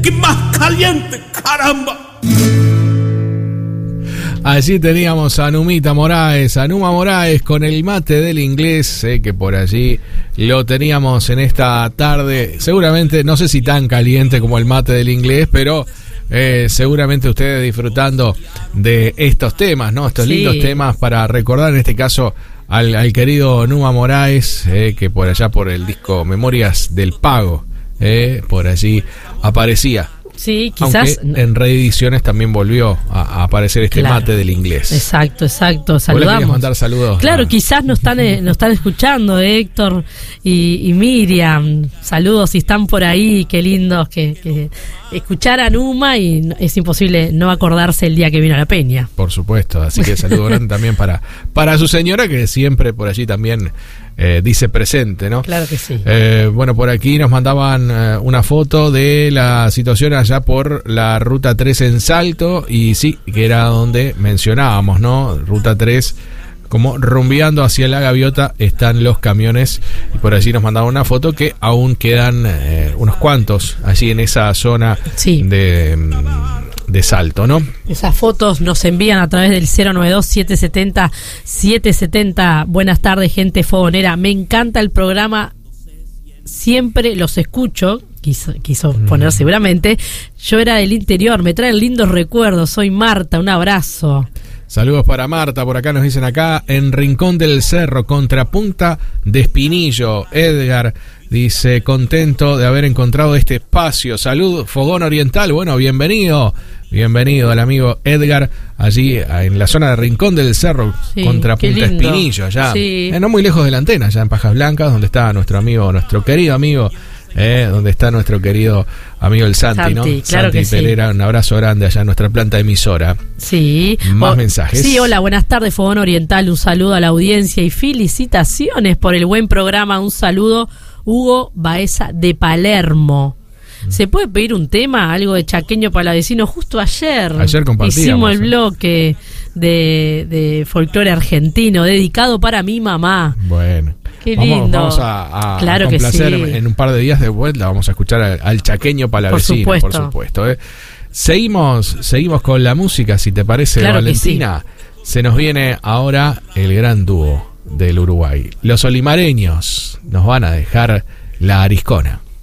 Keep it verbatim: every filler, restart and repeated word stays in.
¡Qué más caliente, caramba! Allí teníamos a Numita Moraes, a Numa Moraes con el mate del inglés, sé que por allí lo teníamos en esta tarde, seguramente, no sé si tan caliente como el mate del inglés, pero eh, seguramente ustedes disfrutando de estos temas, ¿no? Estos sí. lindos temas para recordar en este caso al, al querido Numa Moraes, eh, que por allá por el disco Memorias del Pago, eh, por allí aparecía. Sí, quizás. Aunque en reediciones también volvió a, a aparecer este claro, mate del inglés. Exacto, exacto. Saludamos. ¿Vos mandar saludos? Claro, no. quizás nos están, eh, nos están escuchando Héctor y, y Miriam. Saludos si están por ahí. Qué lindos que, que escuchar a Numa y es imposible no acordarse el día que vino a la peña. Por supuesto, así que saludo grande también para, para su señora que siempre por allí también eh, dice presente, ¿no? Claro que sí. Eh, bueno, por aquí nos mandaban eh, una foto de la situación allá por la Ruta tres en Salto y sí, que era donde mencionábamos, ¿no? Ruta tres, como rumbeando hacia la Gaviota están los camiones y por allí nos mandaban una foto que aún quedan eh, unos cuantos allí en esa zona sí. de... de Salto, ¿no? Esas fotos nos envían a través del cero nueve dos, siete siete cero, siete siete cero. Buenas tardes, gente fogonera. Me encanta el programa. Siempre los escucho. Quiso, quiso mm. poner seguramente. Yo era del interior. Me traen lindos recuerdos. Soy Marta. Un abrazo. Saludos para Marta, por acá nos dicen acá, en Rincón del Cerro, Contrapunta de Espinillo. Edgar dice, contento de haber encontrado este espacio. Salud, Fogón Oriental. Bueno, bienvenido, bienvenido al amigo Edgar, allí en la zona de Rincón del Cerro, sí, Contrapunta Espinillo, allá, sí. eh, no muy lejos de la antena, allá en Pajas Blancas, donde está nuestro amigo, nuestro querido amigo, Eh, donde está nuestro querido amigo el Santi, Santi, ¿no? Claro Santi que Pelera, sí. Un abrazo grande allá en nuestra planta emisora. Sí. Más o, mensajes. Sí, hola, buenas tardes, Fogón Oriental. Un saludo a la audiencia y felicitaciones por el buen programa. Un saludo, Hugo Baeza de Palermo. ¿Se puede pedir un tema, algo de Chaqueño Palavecino? Justo ayer, ayer hicimos el bloque de, de folclore argentino dedicado para mi mamá. Bueno. Qué vamos, lindo. Vamos a, a, claro a complacer que sí. En un par de días de vuelta. Vamos a escuchar al, al Chaqueño Palavecino, por supuesto. Por supuesto ¿eh? Seguimos, seguimos con la música, si te parece, claro, Valentina. Sí. Se nos viene ahora el gran dúo del Uruguay. Los olimareños nos van a dejar La Ariscona.